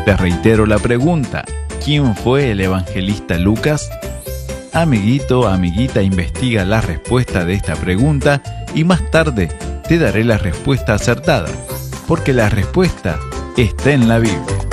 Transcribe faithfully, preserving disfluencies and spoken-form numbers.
Te reitero la pregunta: ¿quién fue el evangelista Lucas? Amiguito, amiguita, investiga la respuesta de esta pregunta y más tarde te daré la respuesta acertada, porque la respuesta está en la Biblia.